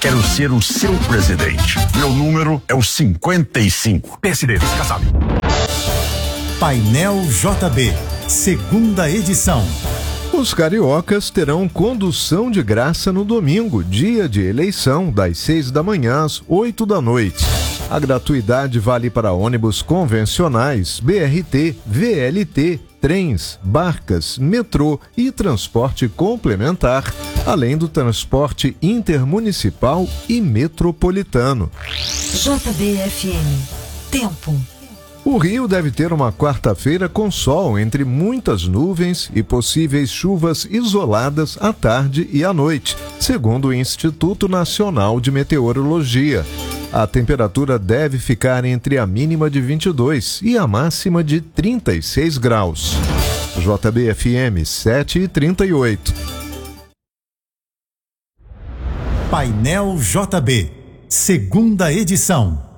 Quero ser o seu presidente. Meu número é o 55. PSD, fica sabe. Painel JB, segunda edição. Os cariocas terão condução de graça no domingo, dia de eleição, das 6 da manhã às 8 da noite. A gratuidade vale para ônibus convencionais, BRT, VLT, trens, barcas, metrô e transporte complementar, além do transporte intermunicipal e metropolitano. JBFM. Tempo. O Rio deve ter uma quarta-feira com sol entre muitas nuvens e possíveis chuvas isoladas à tarde e à noite, segundo o Instituto Nacional de Meteorologia. A temperatura deve ficar entre a mínima de 22 e a máxima de 36 graus. JBFM 7h38. Painel JB, segunda edição.